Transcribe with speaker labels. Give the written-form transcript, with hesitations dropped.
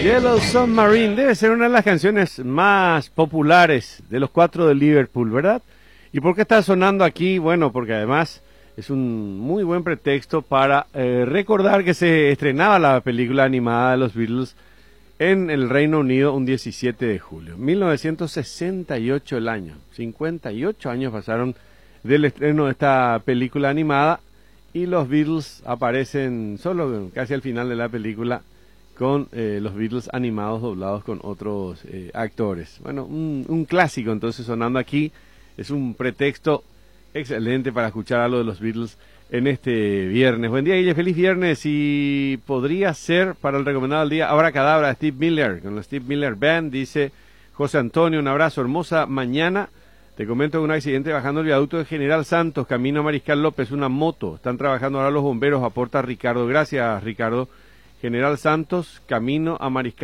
Speaker 1: Yellow Submarine debe ser una de las canciones más populares de los cuatro de Liverpool, ¿verdad? ¿Y por qué está sonando aquí? Bueno, porque además es un muy buen pretexto para recordar que se estrenaba la película animada de los Beatles en el Reino Unido un 17 de julio. 1968 el año. 58 años pasaron del estreno de esta película animada y los Beatles aparecen solo casi al final de la película con los Beatles animados doblados con otros actores. Bueno, un clásico entonces sonando aquí. Es un pretexto excelente para escuchar algo de los Beatles en este viernes. Buen día, Guille, feliz viernes. Y podría ser para el recomendado del día Abracadabra, Steve Miller, con la Steve Miller Band, dice José Antonio. Un abrazo, hermosa mañana. Te comento que un accidente bajando el viaducto de General Santos, camino a Mariscal López, una moto. Están trabajando ahora los bomberos, aporta Ricardo. Gracias, Ricardo. General Santos, camino a Mariscal